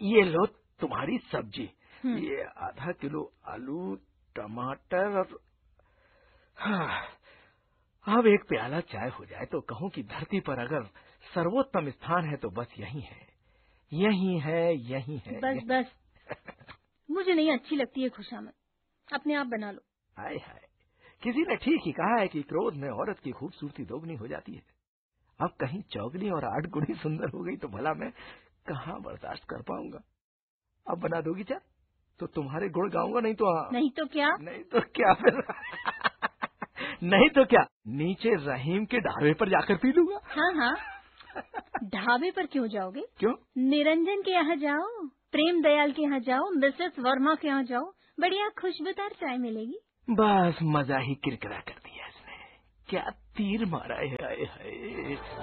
ये लो तुम्हारी सब्जी, ये आधा किलो आलू, टमाटर और हाँ, अब एक प्याला चाय हो जाए तो कहूँ कि धरती पर अगर सर्वोत्तम स्थान है तो बस यही है, यही है, यही है। बस मुझे नहीं अच्छी लगती है खुशामद, अपने आप बना लो। हाय हाय, किसी ने ठीक ही कहा है कि क्रोध में औरत की खूबसूरती दोगुनी हो जाती है। अब कहीं चौगनी और 8 गुनी सुंदर हो गई तो भला मैं कहाँ बर्दाश्त कर पाऊंगा। अब बना दोगी चाय तो तुम्हारे गुण गाऊंगा, नहीं तो क्या फिर नहीं तो क्या, नीचे रहीम के ढाबे पर जाकर पी लूंगा। हाँ, ढाबे पर क्यों जाओगे? क्यों? निरंजन के यहाँ जाओ, प्रेम दयाल के यहाँ जाओ, मिसेस वर्मा के यहाँ जाओ, बढ़िया खुशबूदार चाय मिलेगी। बस मजा ही किरकिरा कर दिया इसने, क्या तीर मारा है।